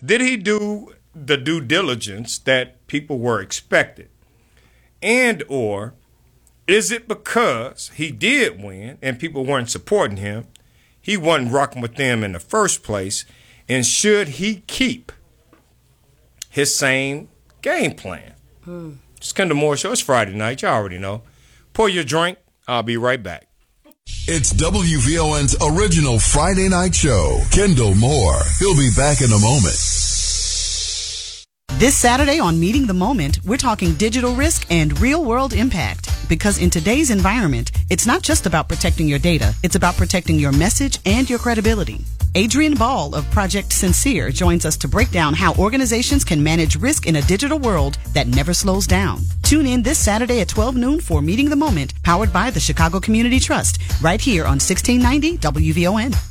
Did he do the due diligence that people were expected? And or is it because he did win and people weren't supporting him, he wasn't rocking with them in the first place, and should he keep his same game plan? It's Kendall Moore Show. It's Friday night. You already know. Pour your drink. I'll be right back. It's WVON's original Friday night show. Kendall Moore. He'll be back in a moment. This Saturday on Meeting the Moment, we're talking digital risk and real-world impact. Because in today's environment, it's not just about protecting your data, it's about protecting your message and your credibility. Adrian Ball of Project Sincere joins us to break down how organizations can manage risk in a digital world that never slows down. Tune in this Saturday at 12 noon for Meeting the Moment, powered by the Chicago Community Trust, right here on 1690 WVON.